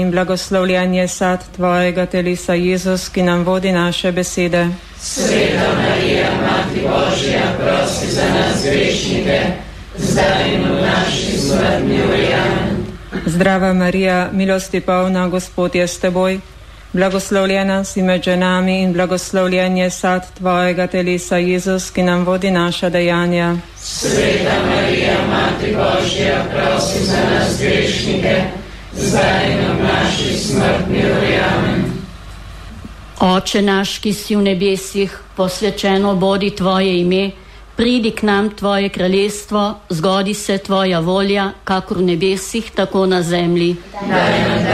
In blagoslovljen je sad tvojega telesa, Jezus, ki nam vodi naše besede. Sveta Marija, Mati Božja, prosi za nas grešnike, zdaj in v naši smrtni uri. Amen. Zdrava Marija, milosti polna, Gospod je s teboj. Blagoslovljena si med ženami in blagoslovljen je sad tvojega telesa, Jezus, ki nam vodi naša dejanja. Sveta Marija, Mati Božja, prosi za nas grešnike, zdaj in v naši smrtni uri. Amen. Oče naš, ki si v nebesih, posvečeno bodi tvoje ime, pridi k nam tvoje kraljestvo, zgodi se tvoja volja, kakor v nebesih, tako na zemlji.